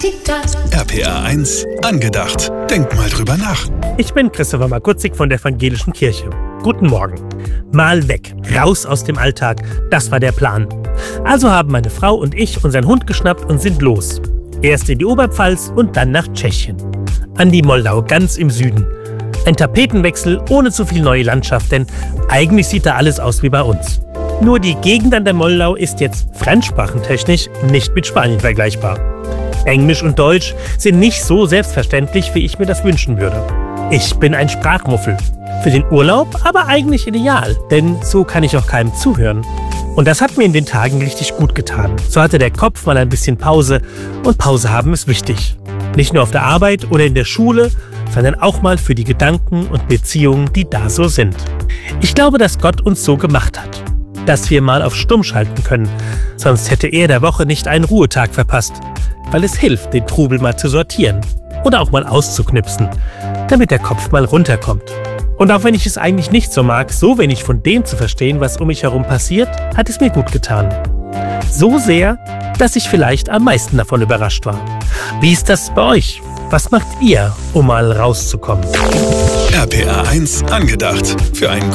RPA 1 angedacht. Denk mal drüber nach. Ich bin Christopher Markutzig von der Evangelischen Kirche. Guten Morgen. Mal weg, raus aus dem Alltag, das war der Plan. Also haben meine Frau und ich unseren Hund geschnappt und sind los. Erst in die Oberpfalz und dann nach Tschechien. An die Moldau, ganz im Süden. Ein Tapetenwechsel ohne zu viel neue Landschaft, denn eigentlich sieht da alles aus wie bei uns. Nur die Gegend an der Moldau ist jetzt fremdsprachentechnisch nicht mit Spanien vergleichbar. Englisch und Deutsch sind nicht so selbstverständlich, wie ich mir das wünschen würde. Ich bin ein Sprachmuffel. Für den Urlaub aber eigentlich ideal, denn so kann ich auch keinem zuhören. Und das hat mir in den Tagen richtig gut getan. So hatte der Kopf mal ein bisschen Pause und Pause haben ist wichtig. Nicht nur auf der Arbeit oder in der Schule, sondern auch mal für die Gedanken und Beziehungen, die da so sind. Ich glaube, dass Gott uns so gemacht hat, dass wir mal auf Stumm schalten können. Sonst hätte er der Woche nicht einen Ruhetag verpasst, weil es hilft, den Trubel mal zu sortieren oder auch mal auszuknipsen, damit der Kopf mal runterkommt. Und auch wenn ich es eigentlich nicht so mag, so wenig von dem zu verstehen, was um mich herum passiert, hat es mir gut getan. So sehr, dass ich vielleicht am meisten davon überrascht war. Wie ist das bei euch? Was macht ihr, um mal rauszukommen? RPA 1 angedacht. Für einen